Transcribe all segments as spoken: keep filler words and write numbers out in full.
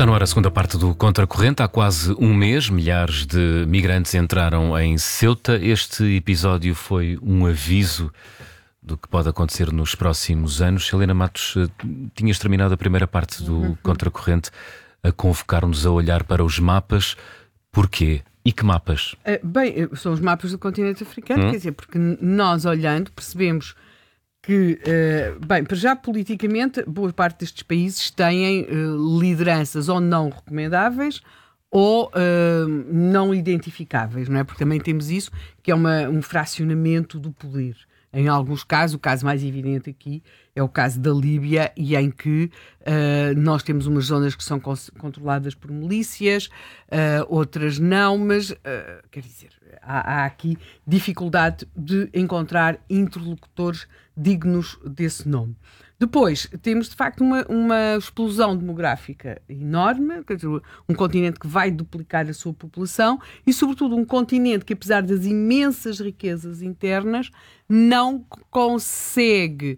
Está no ar a segunda parte do Contracorrente. Há quase um mês, milhares de migrantes entraram em Ceuta. Este episódio foi um aviso do que pode acontecer nos próximos anos. Helena Matos, tinhas terminado a primeira parte do uhum. Contracorrente a convocar-nos a olhar para os mapas. Porquê? E que mapas? Uh, bem, são os mapas do continente africano, hum? quer dizer, porque nós olhando percebemos que, uh, bem, para já politicamente, boa parte destes países têm uh, lideranças ou não recomendáveis ou uh, não identificáveis, não é? Porque também temos isso, que é uma, um fracionamento do poder. Em alguns casos, o caso mais evidente aqui é o caso da Líbia, e em que uh, nós temos umas zonas que são controladas por milícias, uh, outras não, mas, uh, quer dizer, há, há aqui dificuldade de encontrar interlocutores dignos desse nome. Depois, temos de facto uma, uma explosão demográfica enorme, quer dizer, um continente que vai duplicar a sua população e, sobretudo, um continente que, apesar das imensas riquezas internas, não consegue,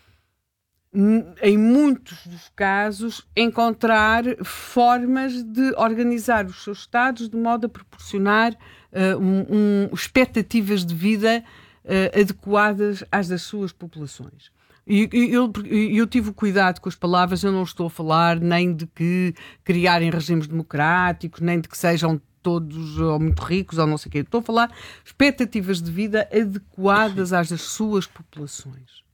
em muitos dos casos, encontrar formas de organizar os seus estados de modo a proporcionar uh, um, um, expectativas de vida uh, adequadas às das suas populações. E eu, eu tive o cuidado com as palavras, eu não estou a falar nem de que criarem regimes democráticos, nem de que sejam todos ou muito ricos ou não sei o quê. Estou a falar expectativas de vida adequadas às das suas populações.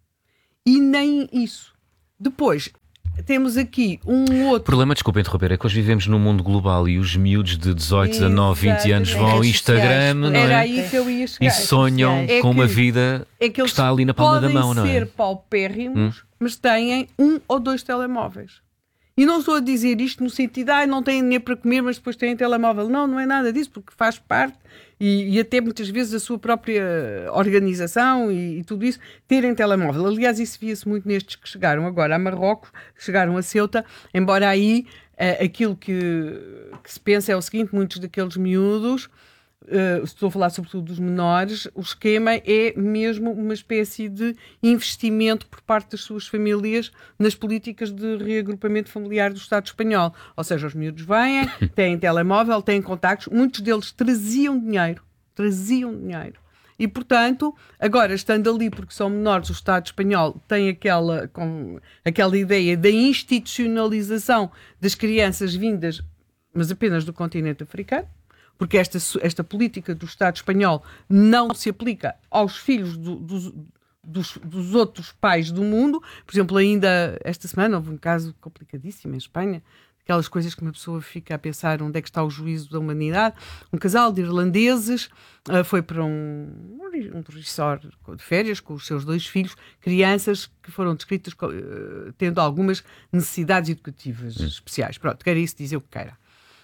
E nem isso. Depois, temos aqui um outro... O problema, desculpa interromper, é que hoje vivemos num mundo global e os miúdos de dezoito, dezanove, vinte anos vão ao Instagram, não é? Era aí que eu ia chegar. E sonham é com que, uma vida é que, que está ali na palma da mão, não é? Podem ser paupérrimos, hum? mas têm um ou dois telemóveis. E não estou a dizer isto no sentido de ah, não têm dinheiro para comer, mas depois têm telemóvel. Não, não é nada disso, porque faz parte, e, e até muitas vezes a sua própria organização e, e tudo isso, terem telemóvel. Aliás, isso via-se muito nestes que chegaram agora a Marrocos, que chegaram a Ceuta, embora aí uh, aquilo que, que se pensa é o seguinte: muitos daqueles miúdos, Uh, estou a falar sobretudo dos menores, o esquema é mesmo uma espécie de investimento por parte das suas famílias nas políticas de reagrupamento familiar do Estado espanhol. Ou seja, os miúdos vêm, têm telemóvel, têm contactos, muitos deles traziam dinheiro, traziam dinheiro. E, portanto, agora, estando ali porque são menores, o Estado espanhol tem aquela, com, aquela ideia da institucionalização das crianças vindas, mas apenas do continente africano, porque esta, esta política do Estado espanhol não se aplica aos filhos do, dos, dos, dos outros pais do mundo. Por exemplo, ainda esta semana houve um caso complicadíssimo em Espanha, aquelas coisas que uma pessoa fica a pensar onde é que está o juízo da humanidade. Um casal de irlandeses uh, foi para um, um resort de férias com os seus dois filhos, crianças que foram descritas uh, tendo algumas necessidades educativas hum. especiais. Pronto, quer isso dizer o que queira.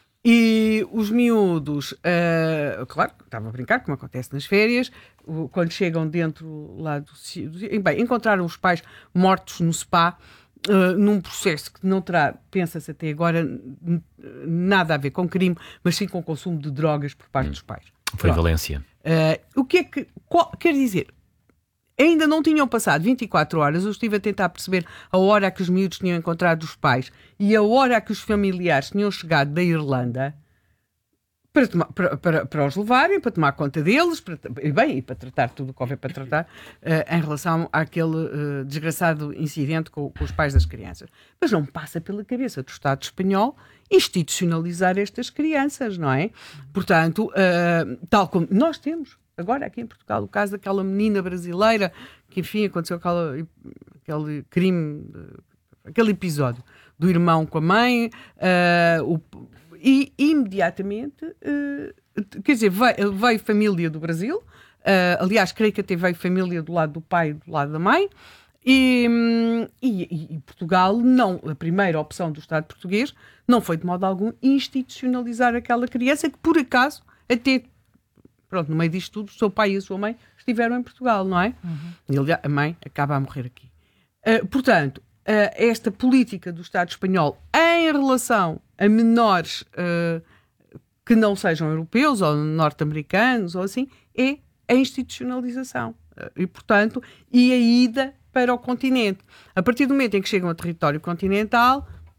E os miúdos, uh, claro, estavam a brincar, como acontece nas férias, uh, quando chegam dentro lá do... do bem, encontraram os pais mortos no spa, uh, num processo que não terá, pensa-se até agora, n- nada a ver com crime, mas sim com consumo de drogas por parte hum. dos pais. Foi em Valência. Uh, o que é que... Qual, quer dizer... Ainda não tinham passado vinte e quatro horas, eu estive a tentar perceber a hora a que os miúdos tinham encontrado os pais e a hora a que os familiares tinham chegado da Irlanda para, tomar, para, para, para os levarem, para tomar conta deles, para, e bem, e para tratar tudo o que houver para tratar uh, em relação àquele uh, desgraçado incidente com, com os pais das crianças. Mas não passa pela cabeça do Estado espanhol institucionalizar estas crianças, não é? Portanto, uh, tal como nós temos agora aqui em Portugal o caso daquela menina brasileira que, enfim, aconteceu aquele, aquele crime, aquele episódio do irmão com a mãe, uh, o, e imediatamente, uh, quer dizer, veio, veio família do Brasil, uh, aliás, creio que até veio família do lado do pai e do lado da mãe, e, e, e Portugal, não, a primeira opção do Estado português não foi de modo algum institucionalizar aquela criança que, por acaso, até pronto, no meio disto tudo, o seu pai e a sua mãe estiveram em Portugal, não é? Uhum. E a mãe acaba a morrer aqui. Uh, portanto, uh, esta política do Estado espanhol em relação a menores uh, que não sejam europeus ou norte-americanos ou assim, é a institucionalização. Uh, e, portanto, e a ida para o continente. A partir do momento em que chegam a território continental,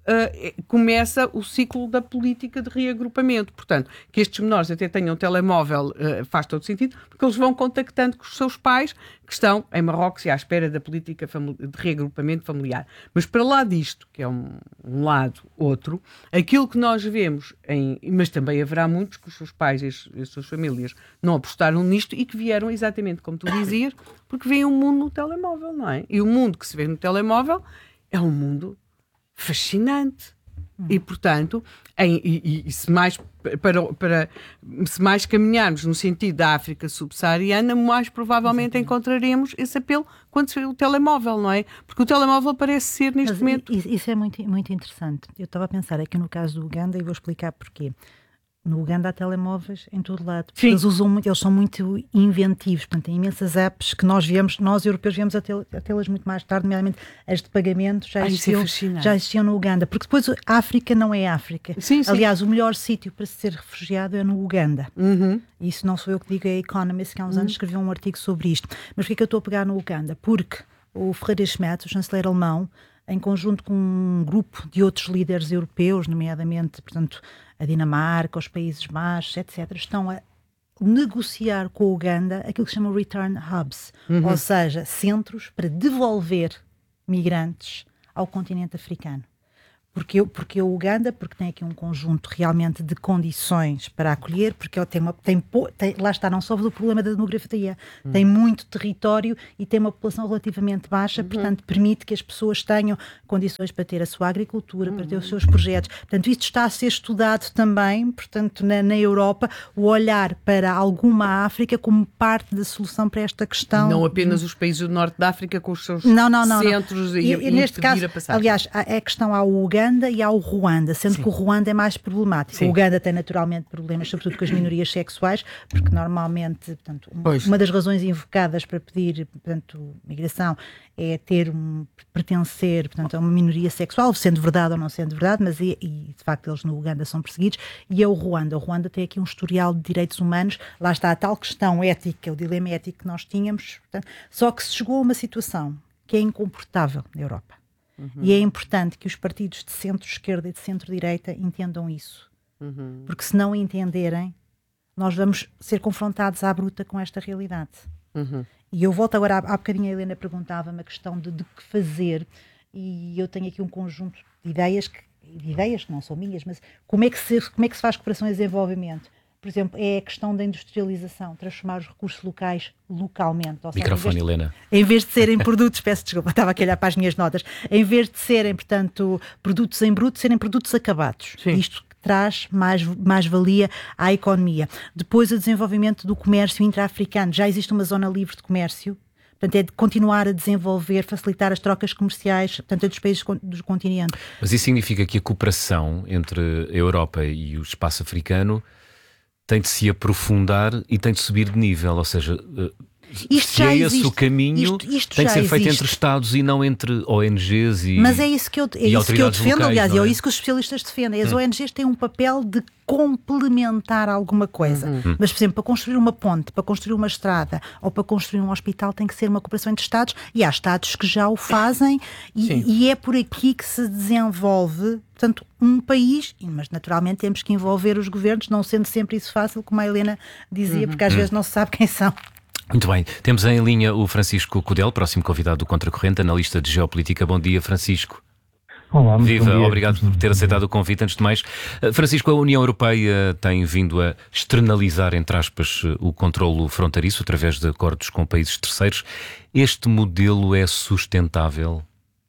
uh, começa o ciclo da política de reagrupamento. Portanto, que estes menores até tenham um telemóvel uh, faz todo sentido, porque eles vão contactando com os seus pais que estão em Marrocos e à espera da política de reagrupamento familiar. Mas para lá disto, que é um, um lado, outro, aquilo que nós vemos, em, mas também haverá muitos que os seus pais e as, as suas famílias não apostaram nisto e que vieram exatamente como tu dizias, porque veem o mundo no telemóvel, não é? E o mundo que se vê no telemóvel é um mundo fascinante. E, portanto, em, e, e se, mais para, para, se mais caminharmos no sentido da África subsaariana, mais provavelmente Exatamente. encontraremos esse apelo quando se vê o telemóvel, não é? Porque o telemóvel parece ser, neste Mas, momento... Isso é muito, muito interessante. Eu estava a pensar aqui no caso do Uganda e vou explicar porquê. No Uganda há telemóveis em todo lado. Eles usam muito, eles são muito inventivos, portanto, tem imensas apps que nós viemos, nós europeus viemos a tê-las muito mais tarde, nomeadamente as de pagamento já, Ai, existiam, é já existiam no Uganda, porque depois a África não é África. Sim, sim. Aliás, o melhor sítio para se ser refugiado é no Uganda. Uhum. Isso não sou eu que digo, é a Economist, que há uns uhum. anos escreveu um artigo sobre isto. Mas porquê é que eu estou a pegar no Uganda? Porque o Ferreira Schmerz, o chanceler alemão, em conjunto com um grupo de outros líderes europeus, nomeadamente, portanto, a Dinamarca, os Países Baixos, etcétera, estão a negociar com o Uganda aquilo que se chama Return Hubs, uhum. ou seja, centros para devolver migrantes ao continente africano. Porque, porque o Uganda, porque tem aqui um conjunto realmente de condições para acolher, porque ele tem uma, tem, tem, lá está, não só o problema da demografia, uhum. tem muito território e tem uma população relativamente baixa, uhum. portanto permite que as pessoas tenham condições para ter a sua agricultura, uhum. para ter os seus projetos. Portanto, isto está a ser estudado também, portanto, na, na Europa, o olhar para alguma África como parte da solução para esta questão. Não apenas os países do norte da África com os seus não, não, não, centros não. e, e, e neste caso, a passagem. Aliás, a, a questão ao Uganda e ao Ruanda, sendo Sim. que o Ruanda é mais problemático. Sim. O Uganda tem naturalmente problemas, sobretudo com as minorias sexuais, porque normalmente, portanto, um, uma das razões invocadas para pedir, portanto, migração é ter um, pertencer, portanto, a uma minoria sexual, sendo verdade ou não sendo verdade, mas e, e de facto eles no Uganda são perseguidos, e é o Ruanda. O Ruanda tem aqui um historial de direitos humanos, lá está a tal questão ética, o dilema ético que nós tínhamos, portanto, só que se chegou a uma situação que é incomportável na Europa. Uhum. E é importante que os partidos de centro-esquerda e de centro-direita entendam isso. Uhum. Porque se não entenderem, nós vamos ser confrontados à bruta com esta realidade. Uhum. E eu volto agora, há, há bocadinho a Helena perguntava-me a questão de, de que fazer, e eu tenho aqui um conjunto de ideias, que, de ideias que não são minhas, mas como é que se, como é que se faz cooperação e desenvolvimento? Por exemplo, é a questão da industrialização, transformar os recursos locais localmente. Ou seja, Microfone, em de, Helena. Em vez de serem produtos, peço desculpa, estava aqui a olhar para as minhas notas, em vez de serem, portanto, produtos em bruto, serem produtos acabados. Sim. Isto traz mais, mais valia à economia. Depois, o desenvolvimento do comércio intra-africano. Já existe uma zona livre de comércio. Portanto, é de continuar a desenvolver, facilitar as trocas comerciais, portanto, entre os países do continente. Mas isso significa que a cooperação entre a Europa e o espaço africano tem de se aprofundar e tem de subir de nível, ou seja, isto se já é existe. esse o caminho, isto, isto tem de ser existe. feito entre Estados e não entre O N Gs e Mas é isso que eu, é isso que eu defendo, locais, aliás, é? é isso que os especialistas defendem. As hum. O N Gs têm um papel de complementar alguma coisa. Uhum. Mas, por exemplo, para construir uma ponte, para construir uma estrada ou para construir um hospital tem que ser uma cooperação entre Estados, e há Estados que já o fazem e, e é por aqui que se desenvolve, portanto, um país, mas naturalmente temos que envolver os governos, não sendo sempre isso fácil, como a Helena dizia, uhum. porque às uhum. vezes não se sabe quem são. Muito bem, temos em linha o Francisco Cudel, próximo convidado do Contracorrente, analista de geopolítica. Bom dia, Francisco. Olá, muito Viva, bom dia. Obrigado por ter aceitado o convite. Antes de mais, Francisco, a União Europeia tem vindo a externalizar, entre aspas, o controlo fronteiriço através de acordos com países terceiros. Este modelo é sustentável?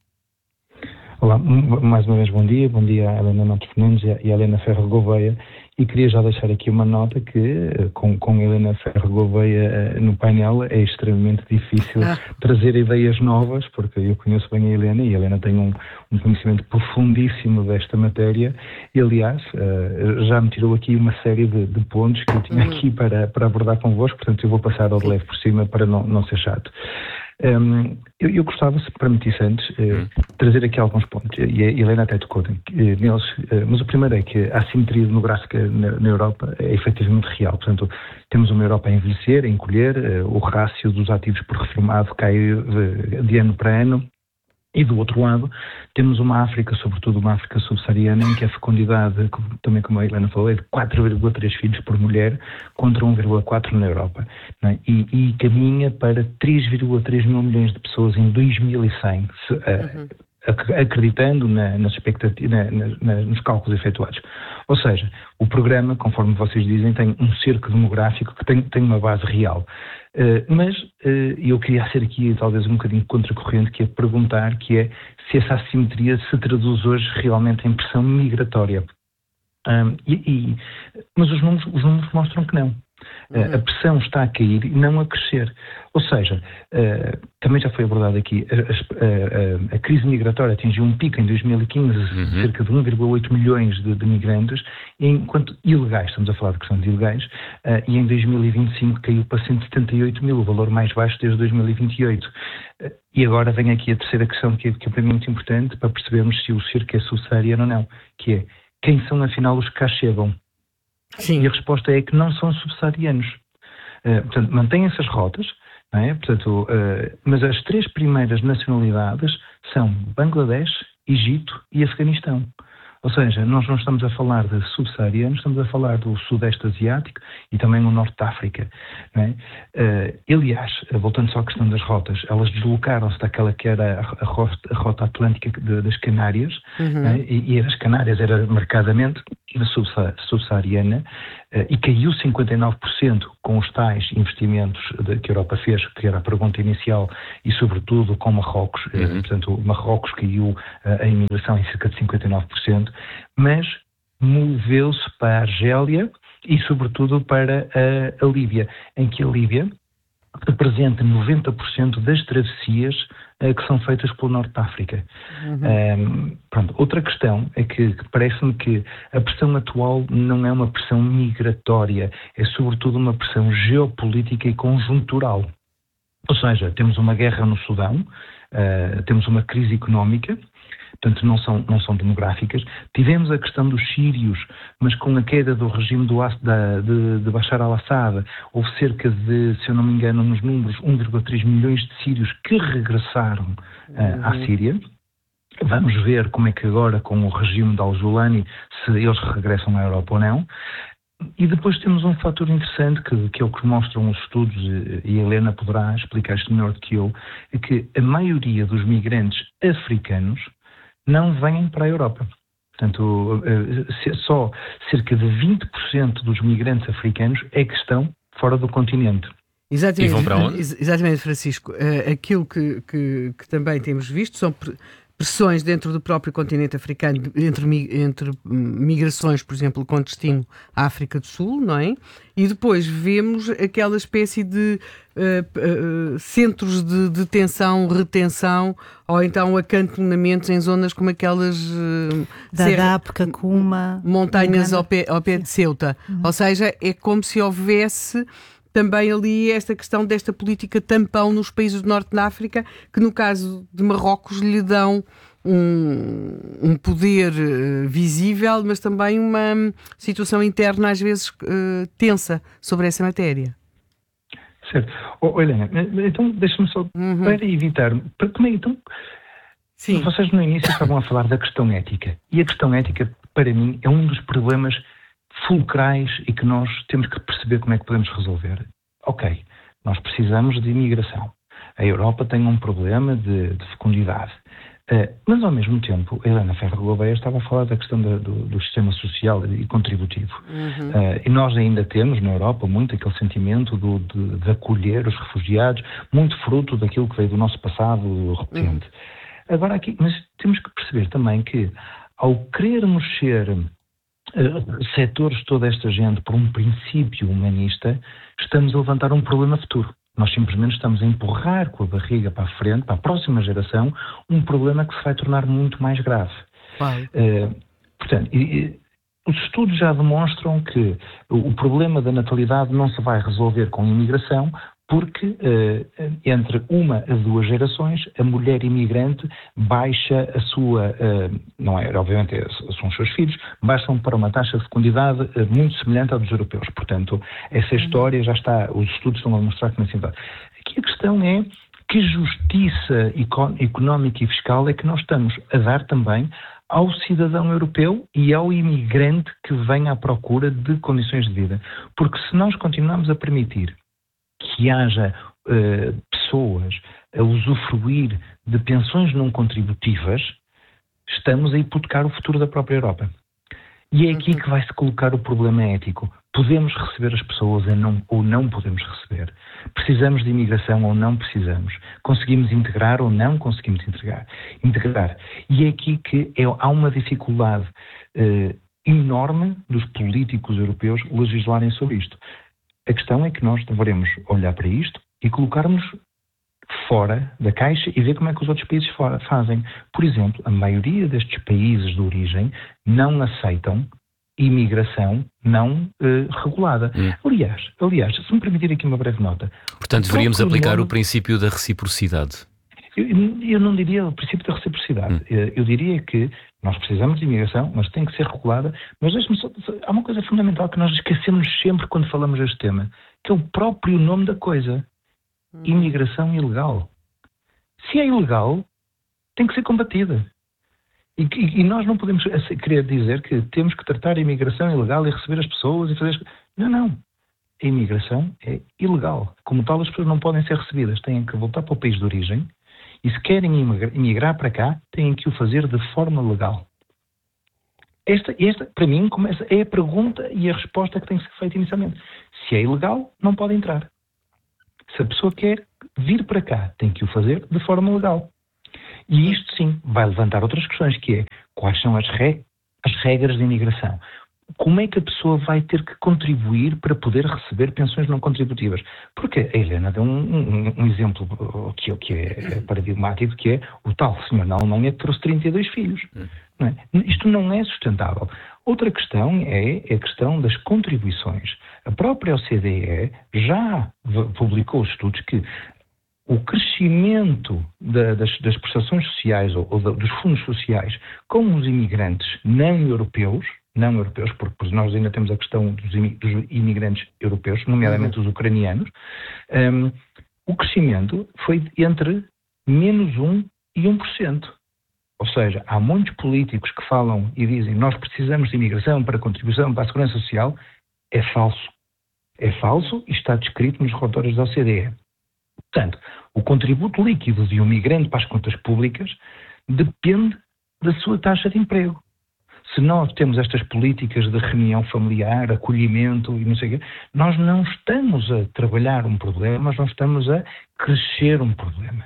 Olá, mais uma vez bom dia, bom dia a Helena Matos Fernandes e a Helena Ferro Gouveia. E queria já deixar aqui uma nota que, com, com Helena Ferro Gouveia no painel, é extremamente difícil ah. trazer ideias novas, porque eu conheço bem a Helena e a Helena tem um, um conhecimento profundíssimo desta matéria e, aliás, uh, já me tirou aqui uma série de, de pontos que eu tinha uhum. aqui para, para abordar convosco, portanto eu vou passar ao de leve por cima para não, não ser chato. Um, eu, eu gostava, se permitisse antes, uh, trazer aqui alguns pontos, e a Helena até tocou uh, neles, uh, mas o primeiro é que a assimetria demográfica na, na Europa é efetivamente real. Portanto, temos uma Europa a envelhecer, a encolher, uh, o rácio dos ativos por reformado cai de, de ano para ano, E do outro lado, temos uma África, sobretudo uma África subsaariana, em que a fecundidade, também como a Helena falou, é de quatro vírgula três filhos por mulher contra um vírgula quatro na Europa. Não é? e, e caminha para três vírgula três mil milhões de pessoas em dois mil e cem, se, uhum. a, acreditando na, nas expectativas, na, na, nos cálculos efetuados. Ou seja, o programa, conforme vocês dizem, tem um cerco demográfico que tem, tem uma base real. Uh, mas uh, eu queria ser aqui talvez um bocadinho contracorrente, que é perguntar que é se essa assimetria se traduz hoje realmente em pressão migratória. Um, e, e, mas os números, os números mostram que não. Uhum. Uh, a pressão está a cair e não a crescer. Ou seja, uh, também já foi abordado aqui, a, a, a, a crise migratória atingiu um pico em dois mil e quinze, uhum. cerca de um vírgula oito milhões de, de migrantes, enquanto ilegais, estamos a falar de questão de ilegais, uh, e em dois mil e vinte e cinco caiu para cento e setenta e oito mil, o valor mais baixo desde dois mil e vinte e oito. Uh, e agora vem aqui a terceira questão, que é, que é para mim muito importante, para percebermos se o cerco é subsaariano ou não, que é, quem são afinal os que cá chegam? Sim. E a resposta é que não são subsaarianos. Uh, portanto, mantêm-se as rotas, não é? Portanto, uh, mas as três primeiras nacionalidades são Bangladesh, Egito e Afeganistão. Ou seja, nós não estamos a falar de subsaarianos, estamos a falar do Sudeste Asiático e também o Norte da África. Não é? uh, aliás, voltando só à questão das rotas, elas deslocaram-se daquela que era a, a, rota, a rota atlântica de, das Canárias, uhum. é? e, e as Canárias era marcadamente subsaariana, uh, e caiu cinquenta e nove por cento com os tais investimentos de, que a Europa fez, que era a pergunta inicial, e sobretudo com Marrocos. Uhum. Uh, portanto, Marrocos caiu uh, a imigração em cerca de cinquenta e nove por cento, mas moveu-se para a Argélia e sobretudo para a, a Líbia, em que a Líbia representa noventa por cento das travessias uh, que são feitas pelo Norte da África. Uhum. Um, pronto. Outra questão é que, que parece-me que a pressão atual não é uma pressão migratória, é sobretudo uma pressão geopolítica e conjuntural. Ou seja, temos uma guerra no Sudão, uh, temos uma crise económica, portanto não são, não são demográficas. Tivemos a questão dos sírios, mas com a queda do regime do, da, de, de Bashar al-Assad, houve cerca de, se eu não me engano, nos números, um vírgula três milhões de sírios que regressaram uh, uhum. à Síria. Vamos ver como é que agora, com o regime de al-Julani, se eles regressam à Europa ou não. E depois temos um fator interessante, que, que é o que mostram os estudos, e a Helena poderá explicar isto melhor do que eu, é que a maioria dos migrantes africanos não vêm para a Europa. Portanto, só cerca de vinte por cento dos migrantes africanos é que estão fora do continente. Exatamente, e vão para onde? Exatamente, Francisco. Aquilo que, que, que também temos visto são pressões dentro do próprio continente africano, entre, entre migrações, por exemplo, com destino à África do Sul, não é? E depois vemos aquela espécie de uh, uh, centros de detenção, retenção, ou então acantonamentos em zonas como aquelas uh, Dadaab, Kakuma, montanhas ao pé, ao pé de Ceuta. Uhum. Ou seja, é como se houvesse também ali esta questão desta política tampão nos países do Norte da África, que no caso de Marrocos lhe dão um, um poder uh, visível, mas também uma situação interna às vezes uh, tensa sobre essa matéria. Certo. Oh, Helena, então deixa-me só, uhum. para evitar, para, como é, então, Sim. vocês no início estavam a falar da questão ética, e a questão ética, para mim, é um dos problemas fulcrais e que nós temos que perceber como é que podemos resolver. Ok, nós precisamos de imigração. A Europa tem um problema de, de fecundidade. Uh, mas, ao mesmo tempo, a Helena Ferro Gouveia estava a falar da questão do, do, do sistema social e contributivo. Uhum. Uh, e nós ainda temos, na Europa, muito aquele sentimento do, de, de acolher os refugiados, muito fruto daquilo que veio do nosso passado recente. Uhum. Agora, aqui, mas temos que perceber também que, ao querermos ser Uh, setores de toda esta gente por um princípio humanista, estamos a levantar um problema futuro. Nós simplesmente estamos a empurrar com a barriga para a frente, para a próxima geração, um problema que se vai tornar muito mais grave. Uh, portanto, e, e, os estudos já demonstram que o, o problema da natalidade não se vai resolver com imigração, porque uh, entre uma a duas gerações a mulher imigrante baixa a sua, uh, não é, obviamente são os seus filhos, baixam para uma taxa de fecundidade uh, muito semelhante à dos europeus. Portanto, essa história já está, os estudos estão a mostrar que não é assim. Aqui a questão é que justiça económica e fiscal é que nós estamos a dar também ao cidadão europeu e ao imigrante que vem à procura de condições de vida? Porque se nós continuarmos a permitir que haja uh, pessoas a usufruir de pensões não contributivas, estamos a hipotecar o futuro da própria Europa. E é aqui que vai se colocar o problema ético. Podemos receber as pessoas ou não, ou não podemos receber? Precisamos de imigração ou não precisamos? Conseguimos integrar ou não conseguimos integrar? integrar. E é aqui que é, há uma dificuldade eh, enorme dos políticos europeus legislarem sobre isto. A questão é que nós devemos olhar para isto e colocarmos fora da caixa e ver como é que os outros países fora fazem. Por exemplo, a maioria destes países de origem não aceitam imigração não uh, regulada. Hum. Aliás, aliás, se me permitir aqui uma breve nota. Portanto, deveríamos aplicar nome... o princípio da reciprocidade. Eu, eu não diria o princípio da reciprocidade. Hum. Eu, eu diria que nós precisamos de imigração, mas tem que ser regulada. Mas deixe-me só, há uma coisa fundamental que nós esquecemos sempre quando falamos deste tema, que é o próprio nome da coisa. Imigração ilegal. Se é ilegal, tem que ser combatida. E, e, e nós não podemos querer dizer que temos que tratar a imigração ilegal e receber as pessoas e fazer as... Não, não. A imigração é ilegal. Como tal, as pessoas não podem ser recebidas. Têm que voltar para o país de origem e se querem imigrar para cá, têm que o fazer de forma legal. Esta, esta para mim, começa, é a pergunta e a resposta que tem que ser feita inicialmente. Se é ilegal, não pode entrar. Se a pessoa quer vir para cá, tem que o fazer de forma legal. E isto, sim, vai levantar outras questões, que é, quais são as, re- as regras de imigração? Como é que a pessoa vai ter que contribuir para poder receber pensões não contributivas? Porque a Helena deu um, um, um exemplo que, que é paradigmático, que é o tal senhor na Alemanha que trouxe trinta e dois filhos. Não é? Isto não é sustentável. Outra questão é a questão das contribuições. A própria O C D E já publicou estudos que o crescimento da, das, das prestações sociais ou, ou da, dos fundos sociais com os imigrantes não europeus, não europeus, porque nós ainda temos a questão dos, dos imigrantes europeus, nomeadamente uhum. os ucranianos, um, o crescimento foi entre menos um e um por cento. Ou seja, há muitos políticos que falam e dizem nós precisamos de imigração para a contribuição para a segurança social. É falso. É falso e está descrito nos relatórios da O C D E. Portanto, o contributo líquido de um migrante para as contas públicas depende da sua taxa de emprego. Se nós temos estas políticas de reunião familiar, acolhimento e não sei o quê, nós não estamos a trabalhar um problema, nós não estamos a crescer um problema.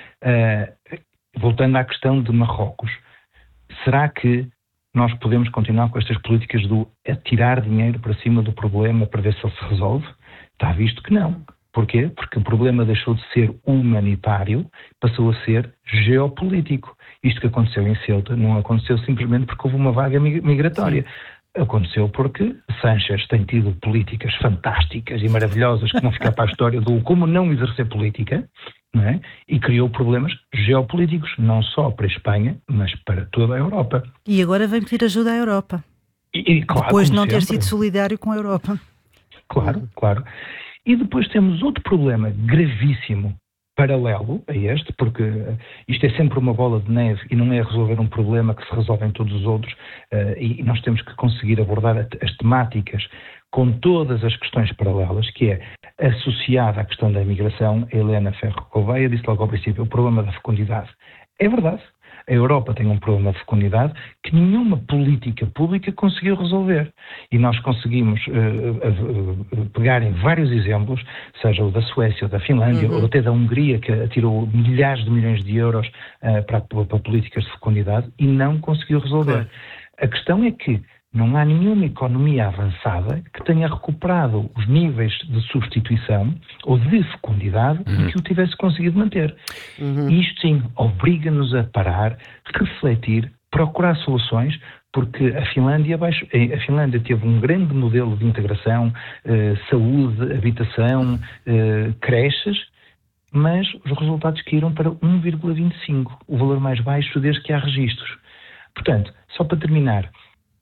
Uh, voltando à questão de Marrocos, será que nós podemos continuar com estas políticas do atirar dinheiro para cima do problema para ver se ele se resolve? Está visto que não. Porquê? Porque o problema deixou de ser humanitário, passou a ser geopolítico. Isto que aconteceu em Ceuta não aconteceu simplesmente porque houve uma vaga migratória. Sim. Aconteceu porque Sánchez tem tido políticas fantásticas e maravilhosas que vão ficar para a história do como não exercer política, não é? E criou problemas geopolíticos, não só para a Espanha, mas para toda a Europa. E agora vem pedir ajuda à Europa. E, e, claro, depois de não sempre. ter sido solidário com a Europa. Claro, claro. E depois temos outro problema gravíssimo, paralelo a este, porque isto é sempre uma bola de neve e não é resolver um problema que se resolve em todos os outros, uh, e nós temos que conseguir abordar as temáticas com todas as questões paralelas, que é associada à questão da imigração. A Helena Ferro Gouveia disse logo ao princípio o problema da fecundidade. É verdade. A Europa tem um problema de fecundidade que nenhuma política pública conseguiu resolver. E nós conseguimos uh, uh, uh, pegar em vários exemplos, seja o da Suécia ou da Finlândia, uhum. ou até da Hungria, que atirou milhares de milhões de euros uh, para, para políticas de fecundidade e não conseguiu resolver. Claro. A questão é que não há nenhuma economia avançada que tenha recuperado os níveis de substituição ou de fecundidade uhum. que o tivesse conseguido manter. Uhum. E isto, sim, obriga-nos a parar, refletir, procurar soluções, porque a Finlândia, a Finlândia teve um grande modelo de integração, eh, saúde, habitação, eh, creches, mas os resultados caíram para um vírgula vinte e cinco, o valor mais baixo desde que há registros. Portanto, só para terminar,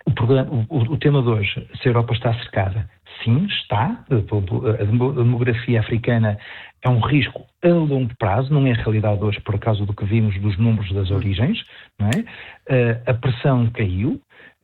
o, problema, o, o tema de hoje, se a Europa está cercada, sim, está. A demografia africana é um risco a longo prazo, não é a realidade hoje por causa do que vimos dos números das origens, não é? A pressão caiu,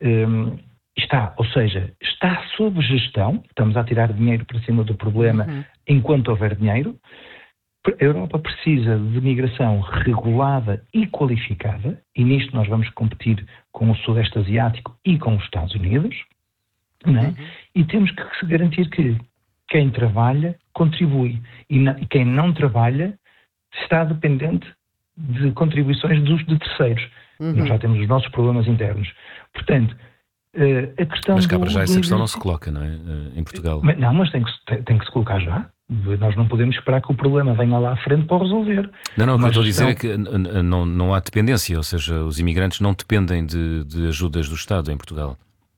está, ou seja, está sob gestão, estamos a tirar dinheiro para cima do problema uhum. enquanto houver dinheiro. A Europa precisa de migração regulada e qualificada, e nisto nós vamos competir com o Sudeste Asiático e com os Estados Unidos, não é? Uhum. E temos que garantir que quem trabalha contribui, e, na, e quem não trabalha está dependente de contribuições dos de terceiros. Uhum. Nós já temos os nossos problemas internos. Portanto, a questão... Mas cá para do, já do... essa questão não se coloca, não é? Em Portugal. Mas, não, mas tem que, tem, tem que se colocar já. Nós não podemos esperar que o problema venha lá à frente para o resolver. Não, não, o que eu estou a dizer não... é que não, não há dependência, ou seja, os imigrantes não dependem de, de ajudas do Estado em Portugal.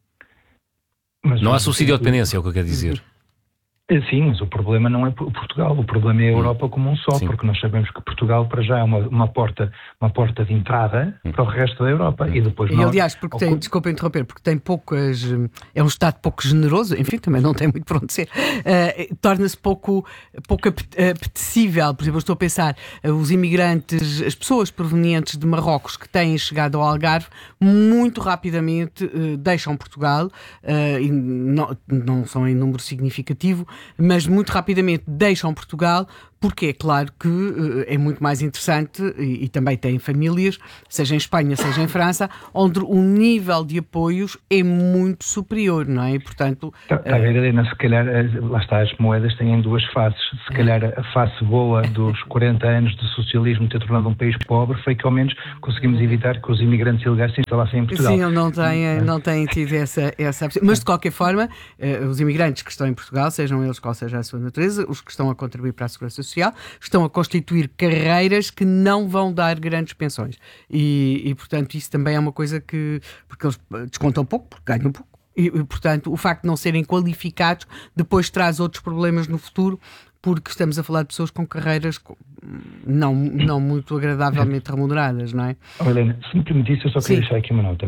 Mas não há subsídio à dependência, é o que eu quero dizer. Sim, mas o problema não é Portugal, o problema é a Europa como um só, Sim. porque nós sabemos que Portugal para já é uma, uma, porta, uma porta de entrada hum. para o resto da Europa hum. e depois e nós... aliás, porque tem, desculpa interromper, porque tem poucas, é um Estado pouco generoso, enfim, também não tem muito para onde ser, uh, torna-se pouco, pouco apetecível. Por exemplo, eu estou a pensar, uh, os imigrantes, as pessoas provenientes de Marrocos que têm chegado ao Algarve, muito rapidamente uh, deixam Portugal, uh, e não, não são em número significativo, mas muito rapidamente deixam Portugal, porque é claro que uh, é muito mais interessante, e, e também têm famílias, seja em Espanha, seja em França, onde o nível de apoios é muito superior, não é? E, portanto... Está uh... a ver, Helena, se calhar, lá está, as moedas têm duas faces. Se calhar a face boa dos quarenta anos de socialismo ter tornado um país pobre foi que ao menos conseguimos evitar que os imigrantes ilegais se instalassem em Portugal. Sim, ele não tem, não tem tido essa, essa... Mas, de qualquer forma, uh, os imigrantes que estão em Portugal, sejam eles qual seja a sua natureza, os que estão a contribuir para a segurança social, estão a constituir carreiras que não vão dar grandes pensões. E, e, portanto, isso também é uma coisa que... Porque eles descontam pouco, porque ganham pouco. E, e, portanto, o facto de não serem qualificados depois traz outros problemas no futuro, porque estamos a falar de pessoas com carreiras não, não muito agradavelmente remuneradas, não é? Oh, Helena, se me permitisse, eu só queria Sim. deixar aqui uma nota.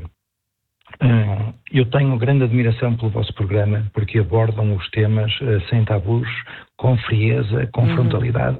Uh, eu tenho grande admiração pelo vosso programa, porque abordam os temas uh, sem tabus, com frieza, com uhum. frontalidade,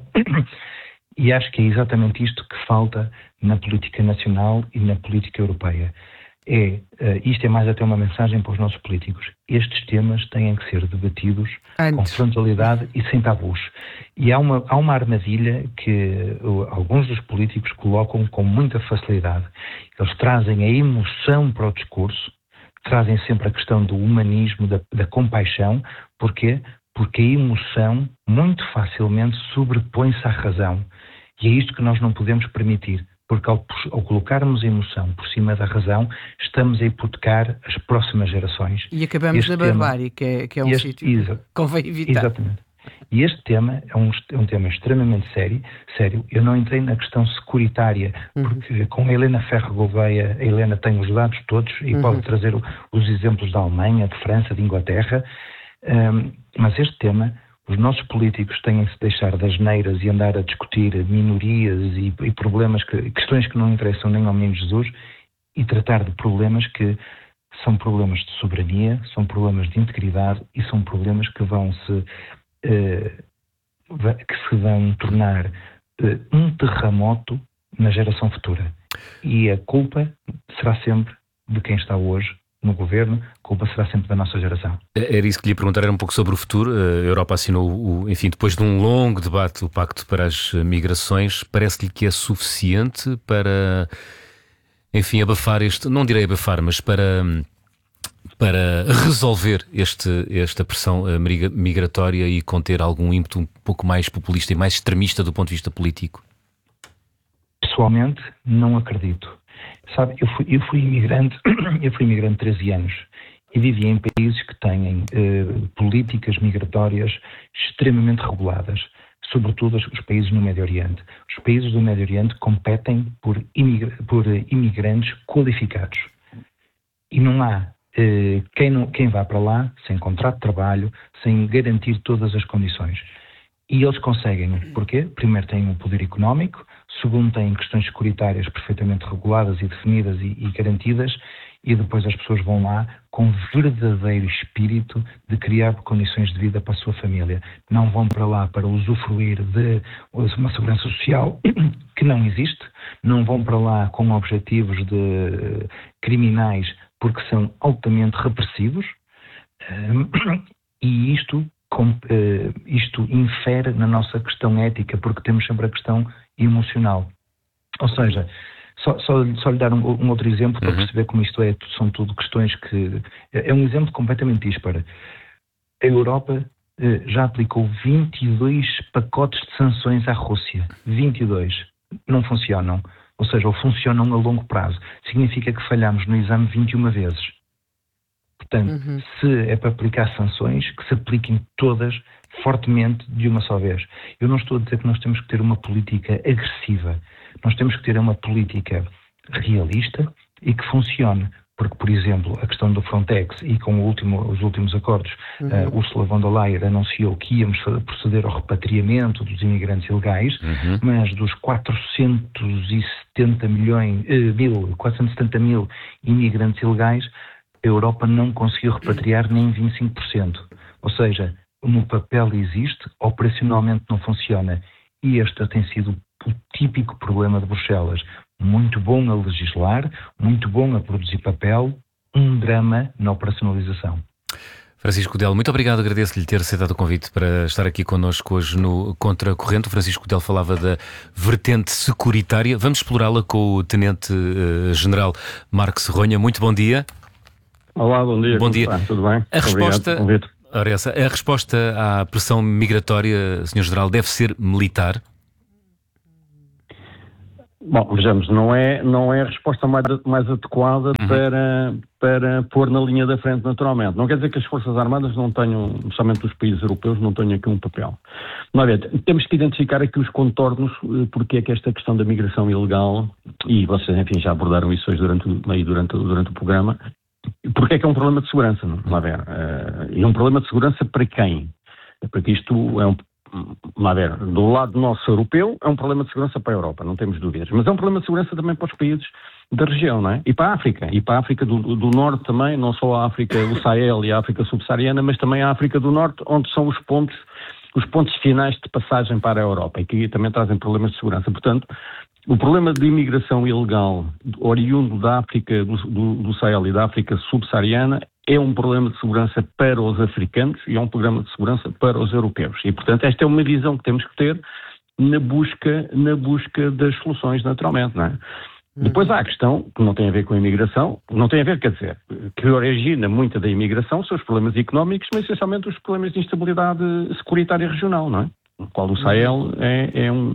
e acho que é exatamente isto que falta na política nacional e na política europeia. É, uh, isto é mais até uma mensagem para os nossos políticos. Estes temas têm que ser debatidos Antes. com frontalidade e sem tabus. E há uma, há uma armadilha que uh, alguns dos políticos colocam com muita facilidade. Eles trazem a emoção para o discurso, trazem sempre a questão do humanismo, da, da compaixão. Porquê? Porque a emoção muito facilmente sobrepõe-se à razão. E é isto que nós não podemos permitir. Porque ao, ao colocarmos a emoção por cima da razão, estamos a hipotecar as próximas gerações. E acabamos este na tema, barbárie, que é, que é um este, sítio que convém evitar. Exatamente. E este tema é um, é um tema extremamente sério, sério. Eu não entrei na questão securitária, porque uhum. com a Helena Ferro Gouveia, a Helena tem os dados todos e uhum. pode trazer o, os exemplos da Alemanha, de França, de Inglaterra. Um, mas este tema... Os nossos políticos têm que se deixar das neiras e andar a discutir minorias e, e problemas, que, questões que não interessam nem ao menino Jesus, e tratar de problemas que são problemas de soberania, são problemas de integridade e são problemas que vão se, eh, que se vão tornar eh, um terremoto na geração futura. E a culpa será sempre de quem está hoje no governo, a culpa será sempre da nossa geração. Era isso que lhe ia perguntar, era um pouco sobre o futuro. A Europa assinou, o, enfim, depois de um longo debate, o Pacto para as Migrações. Parece-lhe que é suficiente para, enfim, abafar este, não direi abafar, mas para, para resolver este, esta pressão migratória e conter algum ímpeto um pouco mais populista e mais extremista do ponto de vista político? Pessoalmente, não acredito. Sabe, eu fui, eu fui imigrante, eu fui imigrante treze anos e vivi em países que têm eh, políticas migratórias extremamente reguladas, sobretudo os países no Médio Oriente. Os países do Médio Oriente competem por, imigra- por imigrantes qualificados. E não há eh, quem, não, quem vá para lá sem contrato de trabalho, sem garantir todas as condições. E eles conseguem. Porquê? Primeiro têm um poder económico, segundo têm questões securitárias perfeitamente reguladas e definidas e, e garantidas, e depois as pessoas vão lá com verdadeiro espírito de criar condições de vida para a sua família. Não vão para lá para usufruir de uma segurança social que não existe, não vão para lá com objetivos de criminais porque são altamente repressivos, e isto, isto infere na nossa questão ética, porque temos sempre a questão emocional. Ou seja, Só, só, só lhe dar um, um outro exemplo para uhum. perceber como isto é, são tudo questões que... É um exemplo completamente disparo. A Europa eh, já aplicou vinte e dois pacotes de sanções à Rússia. vinte e dois. Não funcionam. Ou seja, ou funcionam a longo prazo. Significa que falhamos no exame vinte e uma vezes. Portanto, uhum. se é para aplicar sanções, que se apliquem todas fortemente de uma só vez. Eu não estou a dizer que nós temos que ter uma política agressiva. Nós temos que ter uma política realista e que funcione. Porque, por exemplo, a questão do Frontex e com o último, os últimos acordos, uhum. uh, Ursula von der Leyen anunciou que íamos proceder ao repatriamento dos imigrantes ilegais, uhum. mas dos quatrocentos e setenta milhões, uh, mil, quatrocentos e setenta mil imigrantes ilegais, a Europa não conseguiu repatriar nem vinte e cinco por cento. Ou seja, no papel existe, operacionalmente não funciona. E este tem sido o típico problema de Bruxelas. Muito bom a legislar, muito bom a produzir papel, um drama na operacionalização. Francisco Del, muito obrigado, agradeço-lhe ter aceitado o convite para estar aqui connosco hoje no Contracorrente. O Francisco Del falava da vertente securitária. Vamos explorá-la com o Tenente-General Marco Serronha. Muito bom dia. Olá, bom dia. Bom dia. Está? Tudo bem? A resposta, ora essa, a resposta à pressão migratória, senhor General, deve ser militar? Bom, vejamos, não é, não é a resposta mais, mais adequada uhum. para, para pôr na linha da frente, naturalmente. Não quer dizer que as Forças Armadas não tenham, somente os países europeus, não tenham aqui um papel. Não é, temos que identificar aqui os contornos, porque é que esta questão da migração ilegal, e vocês, enfim, já abordaram isso hoje durante, aí durante, durante o programa, porque é que é um problema de segurança, não, não é? Uh, e é um problema de segurança para quem? Porque isto é um Lá ver, do lado nosso europeu é um problema de segurança para a Europa, não temos dúvidas, mas é um problema de segurança também para os países da região, não é? E para a África, e para a África do, do Norte também, não só a África, o Sahel e a África subsaariana, mas também a África do Norte, onde são os pontos, os pontos finais de passagem para a Europa, e que também trazem problemas de segurança. Portanto, o problema de imigração ilegal oriundo da África, do, do, do Sahel e da África subsaariana é um problema de segurança para os africanos e é um problema de segurança para os europeus. E, portanto, esta é uma visão que temos que ter na busca, na busca das soluções, naturalmente, não é? Uhum. Depois há a questão, que não tem a ver com a imigração, não tem a ver, quer dizer, que origina muita da imigração são os problemas económicos, mas essencialmente os problemas de instabilidade securitária regional, não é? No qual o Sahel é, é um...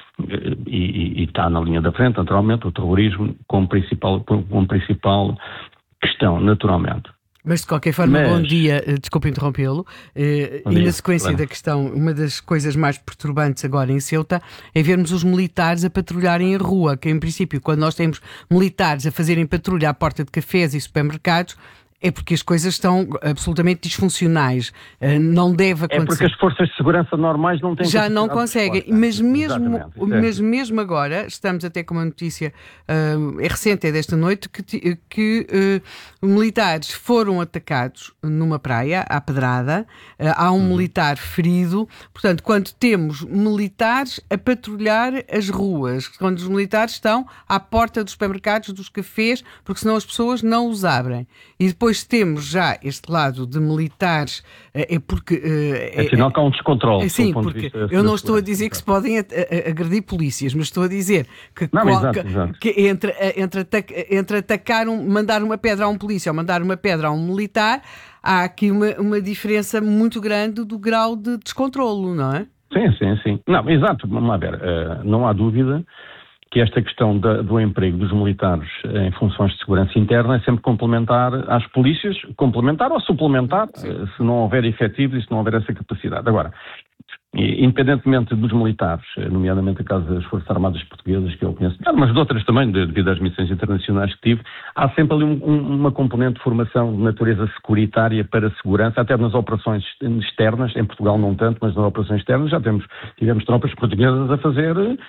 E, e, e está na linha da frente, naturalmente, o terrorismo como principal, como principal questão, naturalmente. Mas, de qualquer forma, Mas... bom dia, desculpe interrompê-lo, eh, e na sequência claro. da questão, uma das coisas mais perturbantes agora em Ceuta é vermos os militares a patrulharem a rua, que em princípio, quando nós temos militares a fazerem patrulha à porta de cafés e supermercados, é porque as coisas estão absolutamente disfuncionais. Não deve acontecer. É porque as forças de segurança normais não têm... Já não conseguem. Mas mesmo, mas mesmo agora, estamos até com uma notícia, uh, é recente, é desta noite, que, que uh, militares foram atacados numa praia, à pedrada. Uh, há um hum. militar ferido. Portanto, quando temos militares a patrulhar as ruas, quando os militares estão à porta dos supermercados, dos cafés, porque senão as pessoas não os abrem. E depois temos já este lado de militares, é porque... É sinal que há um descontrole. Sim, porque de eu não estou a dizer que se podem agredir polícias, mas estou a dizer que, não, qual, exato, exato. que entre, entre, ataca, entre atacar, um, mandar uma pedra a um polícia ou mandar uma pedra a um militar, há aqui uma, uma diferença muito grande do grau de descontrolo, não é? Sim, sim, sim. Não, exato, vamos lá ver, uh, não há dúvida que esta questão da, do emprego dos militares em funções de segurança interna é sempre complementar às polícias, complementar ou suplementar, Sim. se não houver efetivos e se não houver essa capacidade. Agora, independentemente dos militares, nomeadamente a caso das Forças Armadas Portuguesas, que eu conheço, mas de outras também, devido às missões internacionais que tive, há sempre ali um, um, uma componente de formação de natureza securitária para a segurança, até nas operações externas, em Portugal não tanto, mas nas operações externas já temos, tivemos tropas portuguesas a fazer...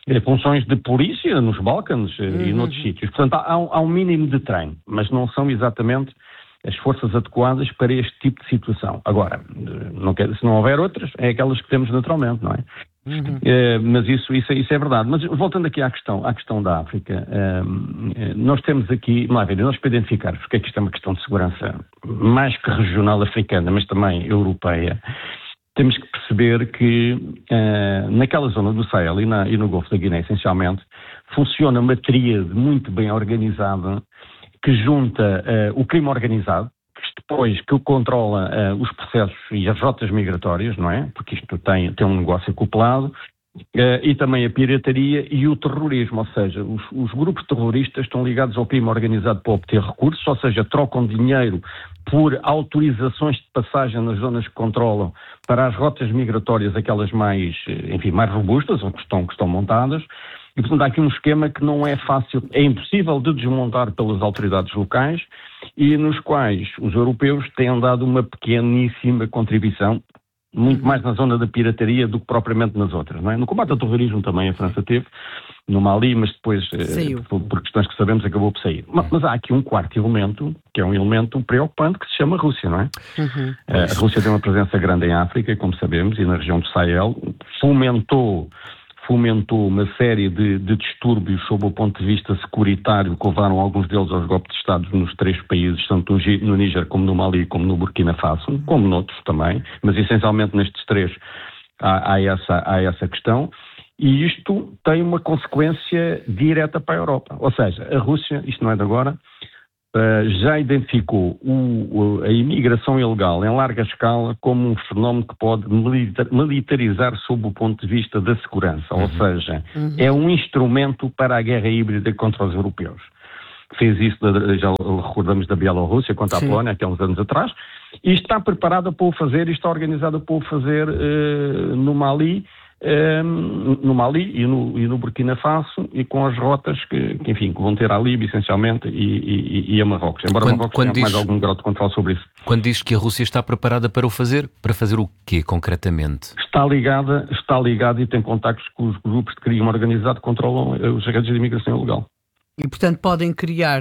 funções de polícia nos Balcãs uhum. e noutros sítios. Portanto, há, há um mínimo de treino, mas não são exatamente as forças adequadas para este tipo de situação. Agora, não quer, se não houver outras, é aquelas que temos naturalmente, não é? Uhum. É, mas isso, isso, isso é verdade. Mas voltando aqui à questão, à questão da África, é, nós temos aqui, lá ver, nós para identificar, porque é que isto é uma questão de segurança mais que regional africana, mas também europeia, temos que perceber que é, naquela zona do Sahel e, na, e no Golfo da Guiné, essencialmente, funciona uma tríade muito bem organizada que junta uh, o crime organizado, que depois que controla uh, os processos e as rotas migratórias, não é? Porque isto tem, tem um negócio acoplado, uh, e também a pirataria e o terrorismo, ou seja, os, os grupos terroristas estão ligados ao crime organizado para obter recursos, ou seja, trocam dinheiro por autorizações de passagem nas zonas que controlam para as rotas migratórias, aquelas mais, enfim, mais robustas, ou que estão, que estão montadas. E, portanto, há aqui um esquema que não é fácil, é impossível de desmontar pelas autoridades locais e nos quais os europeus têm dado uma pequeníssima contribuição, muito mais na zona da pirataria do que propriamente nas outras, não é? No combate ao terrorismo também a França teve, no Mali, mas depois, eh, por, por questões que sabemos, acabou por sair. Mas, mas há aqui um quarto elemento, que é um elemento preocupante, que se chama Rússia, não é? Uhum. Eh, a Rússia tem uma presença grande em África, como sabemos, e na região do Sahel, fomentou fomentou uma série de, de distúrbios sob o ponto de vista securitário que levaram alguns deles aos golpes de Estado nos três países, tanto no Níger como no Mali como no Burkina Faso, como noutros também, mas essencialmente nestes três há, há, essa, há essa questão, e isto tem uma consequência direta para a Europa. Ou seja, a Rússia, isto não é de agora, Uh, já identificou o, o, a imigração ilegal em larga escala como um fenómeno que pode militar, militarizar sob o ponto de vista da segurança, uhum. ou seja, uhum. é um instrumento para a guerra híbrida contra os europeus. Fez isso, já recordamos da Bielorrússia contra Sim. a Polónia, há uns anos atrás, e está preparada para o fazer, e está organizada para o fazer uh, no Mali, Um, no Mali e no, e no Burkina Faso, e com as rotas que, que enfim, que vão ter à Líbia essencialmente e, e, e a Marrocos, embora quando, Marrocos tenha diz, mais algum grau de controle sobre isso. Quando diz que a Rússia está preparada para o fazer, para fazer o quê concretamente? Está ligada, está ligada e tem contactos com os grupos de crime organizado que controlam os redes de imigração ilegal. E, portanto, podem criar,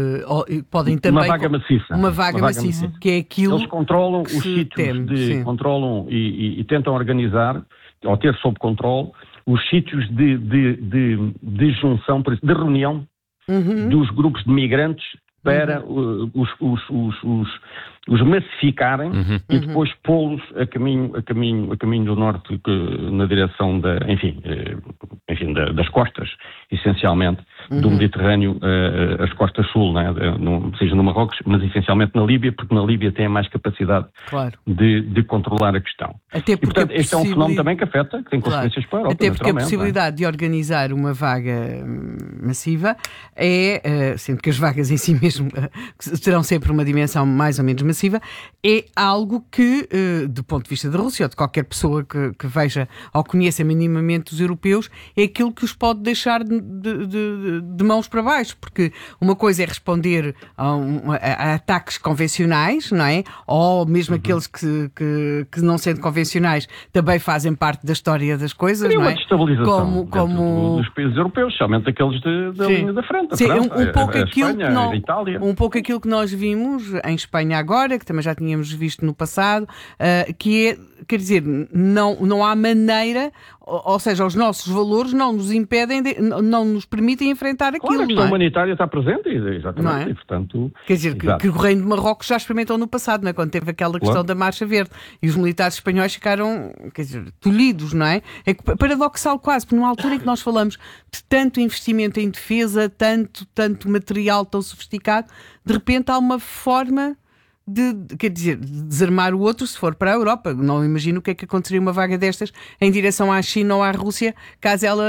uh, podem também... Uma vaga maciça. Uma vaga, uma vaga maciça, maciça, que é aquilo Eles controlam que os sítios, teme, de, controlam e, e, e tentam organizar, ou ter sob controle, os sítios de, de, de, de junção, de reunião uhum. dos grupos de migrantes para uhum. os, os, os, os, os massificarem uhum. e depois pô-los a caminho, a, caminho, a caminho do norte, que, na direção da, enfim, enfim da, das costas, essencialmente, uhum. do Mediterrâneo, uh, as costas sul, né? no, seja no Marrocos, mas essencialmente na Líbia, porque na Líbia tem mais capacidade claro. de, de controlar a questão. Até porque e, portanto, este é um fenómeno também que afeta, que tem claro. consequências para a Europa. Até porque a possibilidade é? de organizar uma vaga massiva é, uh, sendo que as vagas em si mesmo uh, terão sempre uma dimensão mais ou menos massiva, é algo que, uh, do ponto de vista da Rússia ou de qualquer pessoa que, que veja ou conheça minimamente os europeus, é aquilo que os pode deixar de, de, de, de mãos para baixo, porque uma coisa é responder a, um, a, a ataques convencionais, não é? Ou mesmo uhum. aqueles que, que, que não sendo convencionais também fazem parte da história das coisas, Seria não é? uma destabilização como, como... dos países europeus, somente aqueles de, da Sim. linha da frente, a Sim, França, um, um pouco a, a aquilo Espanha, que não, a Itália. Um pouco aquilo que nós vimos em Espanha agora, que também já tínhamos visto no passado, uh, que é, quer dizer, não, não há maneira, ou, ou seja, os nossos valores não nos impedem, de, não nos permitem enfrentar aquilo. Claro, a questão não é? humanitária está presente, exatamente, não é? E, portanto... Quer dizer, que, que o Reino de Marrocos já experimentou no passado, não é? Quando teve aquela questão claro. da Marcha Verde, e os militares espanhóis ficaram, quer dizer, tolhidos, não é? É paradoxal quase, porque numa altura em que nós falamos de tanto investimento em defesa, tanto, tanto material tão sofisticado, de repente há uma forma de, de, quer dizer, de desarmar o outro se for para a Europa. Não imagino o que é que aconteceria uma vaga destas em direção à China ou à Rússia, caso ela,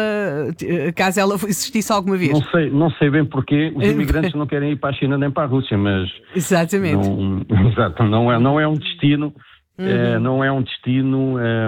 caso ela existisse alguma vez. Não sei, não sei bem porquê os imigrantes não querem ir para a China nem para a Rússia, mas... Exatamente. Não, exato, não, é, não é um destino... Uhum. É, não é um destino é,